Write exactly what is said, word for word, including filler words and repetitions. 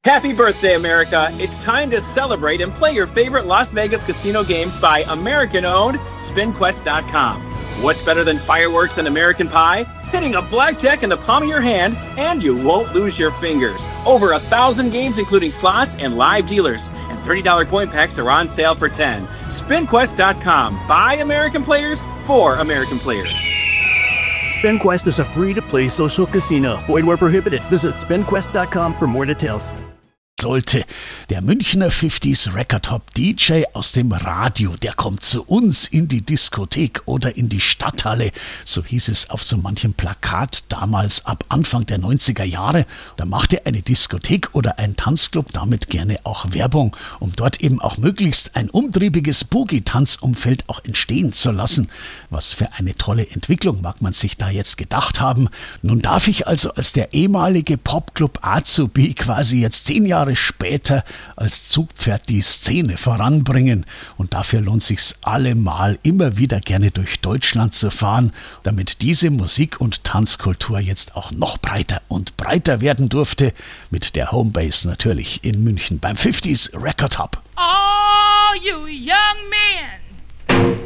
Happy birthday, America. It's time to celebrate and play your favorite Las Vegas casino games by American-owned Spin Quest dot com. What's better than fireworks and American pie? Hitting a blackjack in the palm of your hand, and you won't lose your fingers. Over a thousand games, including slots and live dealers. And thirty dollars coin packs are on sale for ten dollars. Spin Quest dot com. By American players, for American players. SpinQuest is a free-to-play social casino. Void where prohibited. Visit Spin Quest dot com for more details. Sollte der Münchner fünfziger Record Hop D J aus dem Radio, der kommt zu uns in die Diskothek oder in die Stadthalle, so hieß es auf so manchem Plakat damals ab Anfang der neunziger Jahre. Da machte eine Diskothek oder ein Tanzclub damit gerne auch Werbung, um dort eben auch möglichst ein umtriebiges Boogie-Tanzumfeld auch entstehen zu lassen. Was für eine tolle Entwicklung mag man sich da jetzt gedacht haben. Nun darf ich also als der ehemalige Popclub Azubi quasi jetzt zehn Jahre später als Zugpferd die Szene voranbringen. Und dafür lohnt sich's allemal, immer wieder gerne durch Deutschland zu fahren, damit diese Musik- und Tanzkultur jetzt auch noch breiter und breiter werden durfte. Mit der Homebase natürlich in München beim fünfziger Record Hub. All you young men